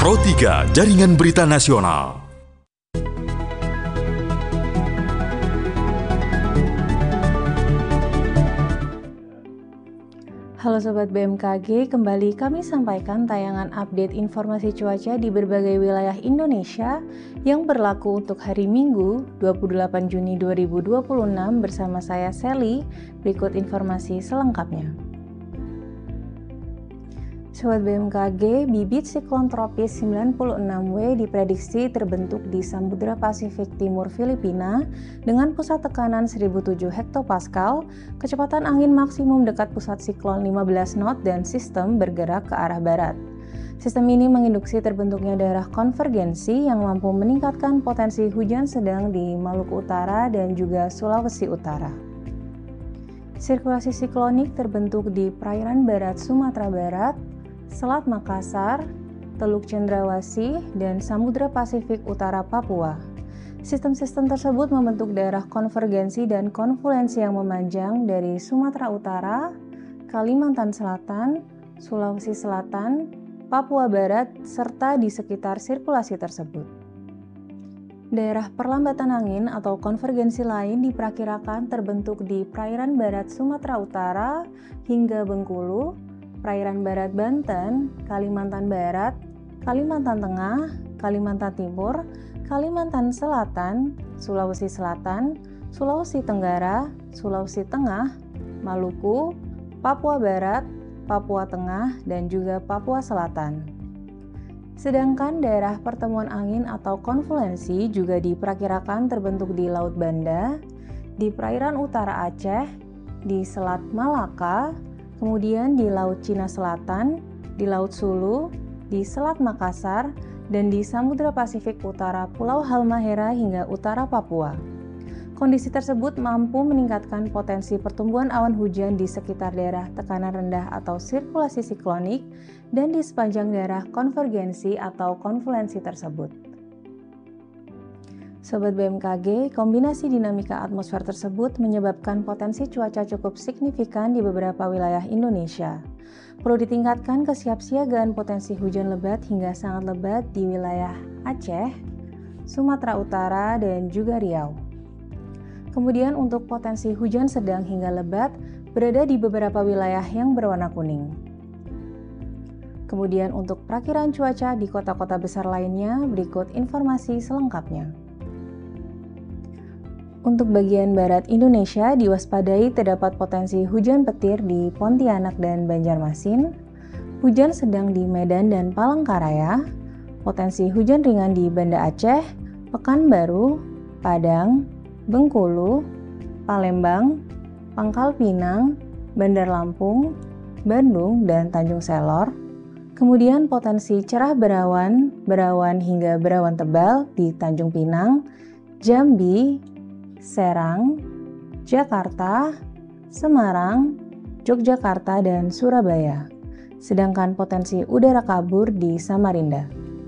Pro 3 Jaringan Berita Nasional. Halo Sobat BMKG, kembali kami sampaikan tayangan update informasi cuaca di berbagai wilayah Indonesia yang berlaku untuk hari Minggu 28 Juni 2026 bersama saya Sally. Berikut informasi selengkapnya. Sobat BMKG, bibit siklon tropis 96W diprediksi terbentuk di Samudra Pasifik Timur Filipina dengan pusat tekanan 1007 hektopascal, kecepatan angin maksimum dekat pusat siklon 15 knot dan sistem bergerak ke arah barat. Sistem ini menginduksi terbentuknya daerah konvergensi yang mampu meningkatkan potensi hujan sedang di Maluku Utara dan juga Sulawesi Utara. Sirkulasi siklonik terbentuk di perairan barat Sumatera Barat, Selat Makassar, Teluk Cendrawasih, dan Samudra Pasifik Utara Papua. Sistem-sistem tersebut membentuk daerah konvergensi dan konfluensi yang memanjang dari Sumatera Utara, Kalimantan Selatan, Sulawesi Selatan, Papua Barat, serta di sekitar sirkulasi tersebut. Daerah perlambatan angin atau konvergensi lain diperkirakan terbentuk di perairan barat Sumatera Utara hingga Bengkulu, perairan barat Banten, Kalimantan Barat, Kalimantan Tengah, Kalimantan Timur, Kalimantan Selatan, Sulawesi Selatan, Sulawesi Tenggara, Sulawesi Tengah, Maluku, Papua Barat, Papua Tengah, dan juga Papua Selatan. Sedangkan daerah pertemuan angin atau konfluensi juga diperkirakan terbentuk di Laut Banda, di perairan utara Aceh, di Selat Malaka, kemudian di Laut Cina Selatan, di Laut Sulu, di Selat Makassar, dan di Samudra Pasifik Utara Pulau Halmahera hingga utara Papua. Kondisi tersebut mampu meningkatkan potensi pertumbuhan awan hujan di sekitar daerah tekanan rendah atau sirkulasi siklonik dan di sepanjang daerah konvergensi atau konfluensi tersebut. Sobat BMKG, kombinasi dinamika atmosfer tersebut menyebabkan potensi cuaca cukup signifikan di beberapa wilayah Indonesia. Perlu ditingkatkan kesiapsiagaan potensi hujan lebat hingga sangat lebat di wilayah Aceh, Sumatera Utara, dan juga Riau. Kemudian untuk potensi hujan sedang hingga lebat berada di beberapa wilayah yang berwarna kuning. Kemudian untuk perakiran cuaca di kota-kota besar lainnya, berikut informasi selengkapnya. Untuk bagian barat Indonesia, diwaspadai terdapat potensi hujan petir di Pontianak dan Banjarmasin, hujan sedang di Medan dan Palangkaraya, potensi hujan ringan di Banda Aceh, Pekanbaru, Padang, Bengkulu, Palembang, Pangkal Pinang, Bandar Lampung, Bandung, dan Tanjung Selor. Kemudian potensi cerah berawan hingga berawan tebal di Tanjung Pinang, Jambi, Serang, Jakarta, Semarang, Yogyakarta, dan Surabaya. Sedangkan potensi udara kabur di Samarinda.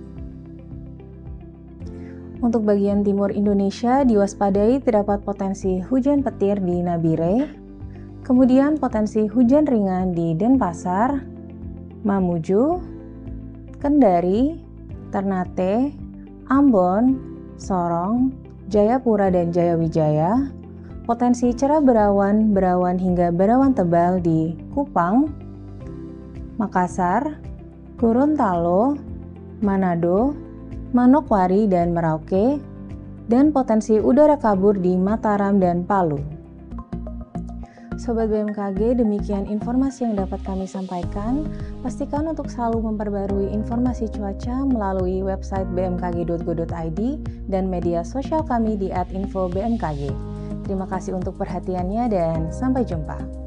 Untuk bagian timur Indonesia diwaspadai terdapat potensi hujan petir di Nabire, kemudian potensi hujan ringan di Denpasar, Mamuju, Kendari, Ternate, Ambon, Sorong, Jayapura, dan Jayawijaya, potensi cerah berawan hingga berawan tebal di Kupang, Makassar, Gorontalo, Manado, Manokwari, dan Merauke, dan potensi udara kabur di Mataram dan Palu. Sobat BMKG, demikian informasi yang dapat kami sampaikan. Pastikan untuk selalu memperbarui informasi cuaca melalui website bmkg.go.id dan media sosial kami di @infobmkg. Terima kasih untuk perhatiannya dan sampai jumpa.